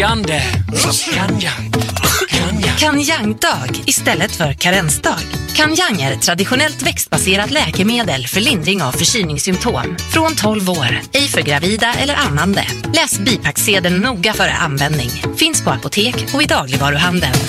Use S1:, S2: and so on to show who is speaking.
S1: Kanjang-dag istället för karensdag. Kanjang är ett traditionellt växtbaserat läkemedel för lindring av förkylningssymptom. Från 12 år, ej för gravida eller ammande. Läs bipacksedeln noga före användning. Finns på apotek och i dagligvaruhandeln.